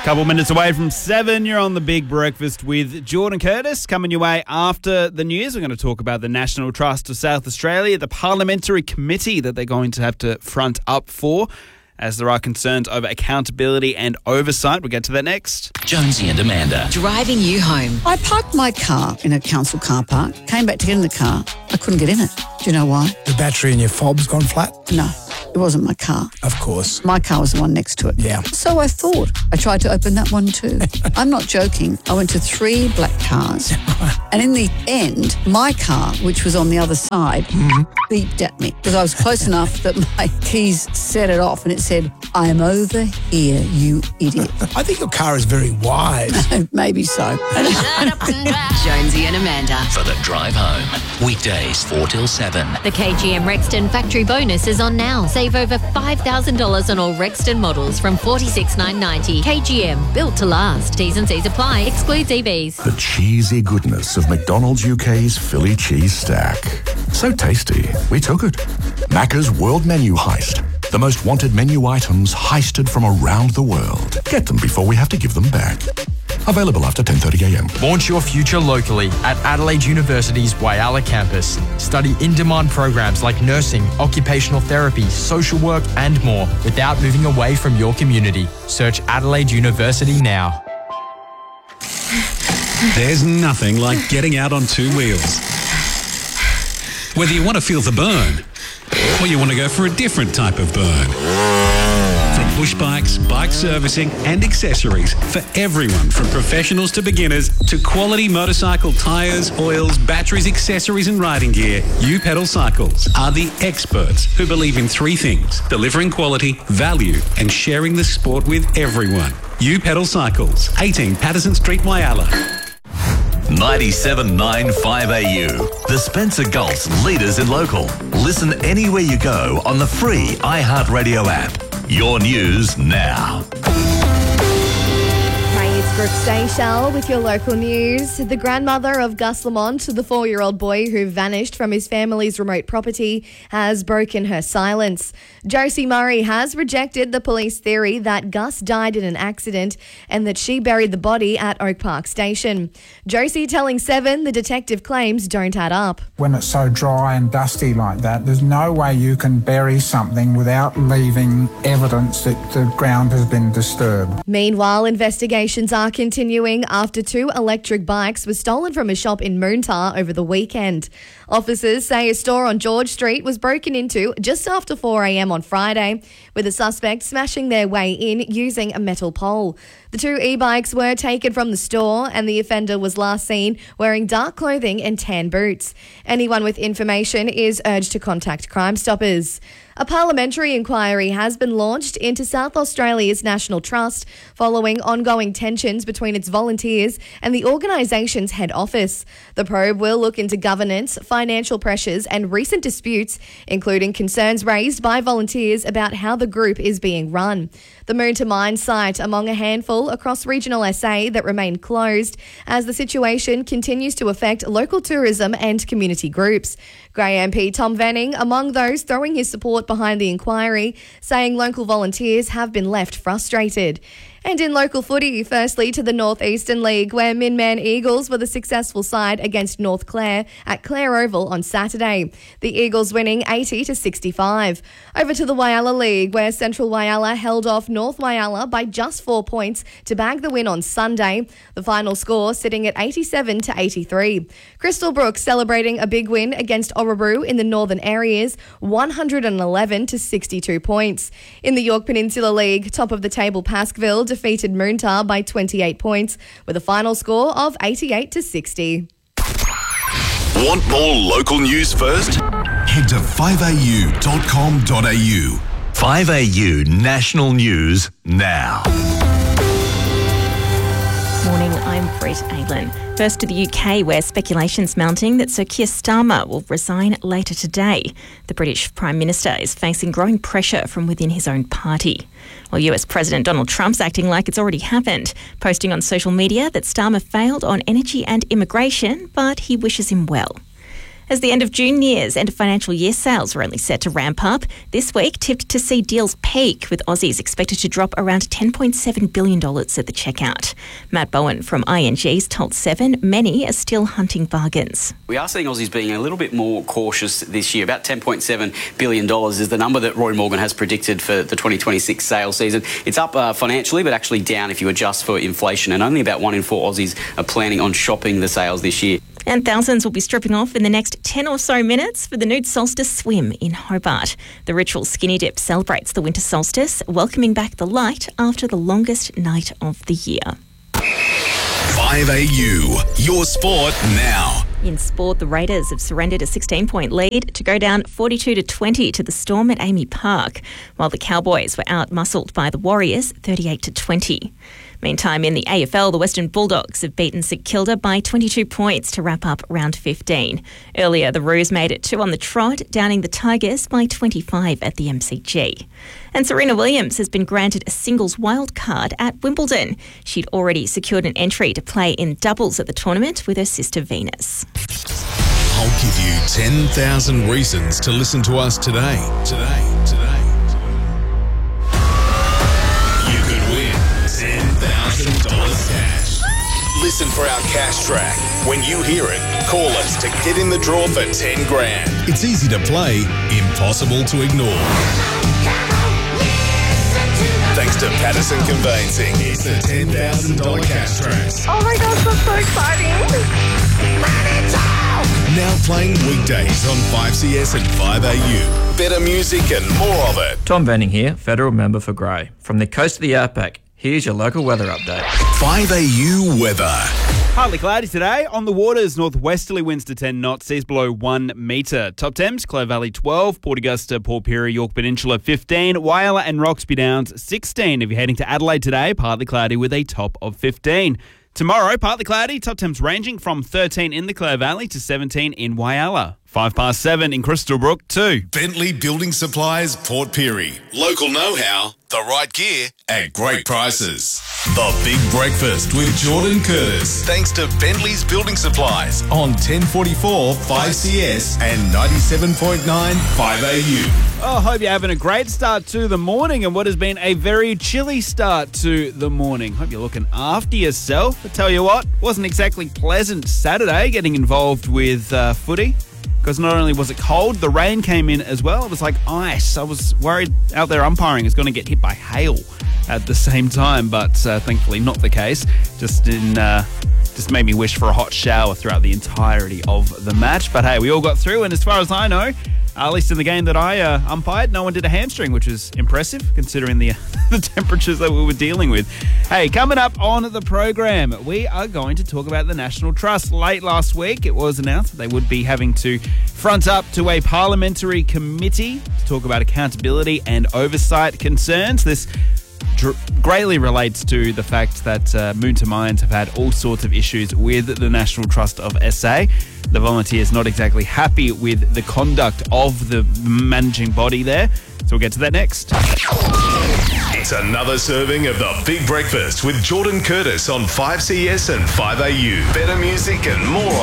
Couple minutes away from 7, you're on The Big Breakfast with Jordan Curtis. Coming your way after the news, we're going to talk about the National Trust of South Australia, the parliamentary committee that they're going to have to front up for, as there are concerns over accountability and oversight. We'll get to that next. Jonesy and Amanda. Driving you home. I parked my car in a council car park, came back to get in the car. I couldn't get in it. Do you know why? The battery in your fob's gone flat? No, it wasn't my car. Of course. My car was the one next to it. Yeah. So I thought. I tried to open that one too. I'm not joking. I went to 3 black cars. And in the end, my car, which was on the other side, beeped at me because I was close enough that my keys set it off and it said, "I am over here, you idiot." I think your car is very wise. Maybe so. Jonesy and Amanda. For the drive home. Weekdays 4 till 7. The KGM Rexton factory bonus is on now. Save over $5,000 on all Rexton models from $46,990. KGM, built to last. T's and C's apply. Excludes EVs. The cheesy goodness of McDonald's UK's Philly cheese stack. So tasty, we took it. Macca's World Menu Heist. The most wanted menu items heisted from around the world. Get them before we have to give them back. Available after 10:30am. Launch your future locally at Adelaide University's Whyalla campus. Study in-demand programs like nursing, occupational therapy, social work and more without moving away from your community. Search Adelaide University now. There's nothing like getting out on 2 wheels. Whether you want to feel the burn or you want to go for a different type of burn. From push bikes, bike servicing and accessories for everyone from professionals to beginners to quality motorcycle tyres, oils, batteries, accessories and riding gear, U Pedal Cycles are the experts who believe in 3 things: delivering quality, value and sharing the sport with everyone. U Pedal Cycles, 18 Patterson Street, Whyalla. 97.9 AU. The Spencer Gulf's leaders in local. Listen anywhere you go on the free iHeartRadio app. Your news now. It's Brooke Stayshell with your local news. The grandmother of Gus Lamont, the 4-year-old boy who vanished from his family's remote property, has broken her silence. Josie Murray has rejected the police theory that Gus died in an accident and that she buried the body at Oak Park Station. Josie telling 7 the detective claims don't add up. When it's so dry and dusty like that, there's no way you can bury something without leaving evidence that the ground has been disturbed. Meanwhile, investigations are continuing after 2 electric bikes were stolen from a shop in Moontar over the weekend. Officers say a store on George Street was broken into just after 4am on Friday, with the suspects smashing their way in using a metal pole. The 2 e-bikes were taken from the store and the offender was last seen wearing dark clothing and tan boots. Anyone with information is urged to contact Crime Stoppers. A parliamentary inquiry has been launched into South Australia's National Trust following ongoing tensions between its volunteers and the organisation's head office. The probe will look into governance, financial pressures and recent disputes, including concerns raised by volunteers about how the group is being run. The Moonta mine site among a handful across regional SA that remain closed as the situation continues to affect local tourism and community groups. Grey MP Tom Venning among those throwing his support behind the inquiry, saying local volunteers have been left frustrated. And in local footy, firstly to the North Eastern League, where Minman Eagles were the successful side against North Clare at Clare Oval on Saturday. The Eagles winning 80-65. Over to the Whyalla League, where Central Whyalla held off North Whyalla by just 4 points to bag the win on Sunday. The final score sitting at 87-83. Crystal Brook celebrating a big win against Orrabru in the northern areas, 111-62 points. In the York Peninsula League, top of the table Pasqueville defeated Moontar by 28 points with a final score of 88-60. Want more local news first? Head to 5au.com.au. 5AU National News now. Morning, I'm Brett Aylin. First to the UK, where speculation's mounting that Sir Keir Starmer will resign later today. The British Prime Minister is facing growing pressure from within his own party. Well, US President Donald Trump's acting like it's already happened, posting on social media that Starmer failed on energy and immigration, but he wishes him well. As the end of June nears, end of financial year sales are only set to ramp up. This week tipped to see deals peak, with Aussies expected to drop around $10.7 billion at the checkout. Matt Bowen from ING's told Seven many are still hunting bargains. We are seeing Aussies being a little bit more cautious this year. About $10.7 billion is the number that Roy Morgan has predicted for the 2026 sales season. It's up financially, but actually down if you adjust for inflation, and only about 1 in 4 Aussies are planning on shopping the sales this year. And thousands will be stripping off in the next 10 or so minutes for the nude solstice swim in Hobart. The ritual skinny dip celebrates the winter solstice, welcoming back the light after the longest night of the year. 5AU, your sport now. In sport, the Raiders have surrendered a 16-point lead to go down 42-20 to the Storm at Amy Park, while the Cowboys were out-muscled by the Warriors 38-20. Meantime, in the AFL, the Western Bulldogs have beaten St Kilda by 22 points to wrap up round 15. Earlier, the Roos made it 2 on the trot, downing the Tigers by 25 at the MCG. And Serena Williams has been granted a singles wild card at Wimbledon. She'd already secured an entry to play in doubles at the tournament with her sister Venus. I'll give you 10,000 reasons to listen to us today. You could win $10,000 cash. Listen for our cash track. When you hear it, call us to get in the draw for 10 grand. It's easy to play, impossible to ignore. Thanks to Patterson Conveyancing, it's the $10,000 cash track. Oh my gosh, that's so exciting. Now playing weekdays on 5CS and 5AU. Better music and more of it. Tom Benning here, Federal Member for Grey. From the coast of the Outback, here's your local weather update. 5AU weather. Partly cloudy today. On the waters, northwesterly winds to 10 knots, seas below 1 metre. Top temps, Clover Valley 12, Port Augusta, Port Pirie, York Peninsula 15, Whyalla and Roxby Downs 16. If you're heading to Adelaide today, partly cloudy with a top of 15. Tomorrow, partly cloudy, top temps ranging from 13 in the Clover Valley to 17 in Whyalla. 7:05 in Crystal Brook 2. Bentley Building Supplies, Port Pirie. Local know-how, the right gear at great prices. The Big Breakfast with Jordan Curtis. Thanks to Bentley's Building Supplies on 1044 5CS and 97.9 5AU. I hope you're having a great start to the morning and what has been a very chilly start to the morning. Hope you're looking after yourself. I tell you what, wasn't exactly pleasant Saturday getting involved with footy. Because not only was it cold, the rain came in as well. It was like ice. I was worried out there umpiring is going to get hit by hail at the same time, but thankfully not the case. Just made me wish for a hot shower throughout the entirety of the match. But hey, we all got through, and as far as I know, at least in the game that I umpired, no one did a hamstring, which is impressive considering the temperatures that we were dealing with. Hey, coming up on the program, we are going to talk about the National Trust. Late last week, it was announced that they would be having to front up to a parliamentary committee to talk about accountability and oversight concerns. This greatly relates to the fact that Moonta Mines have had all sorts of issues with the National Trust of SA. The volunteers not exactly happy with the conduct of the managing body there. So we'll get to that next. It's another serving of the Big Breakfast with Jordan Curtis on 5CS and 5AU. Better music and more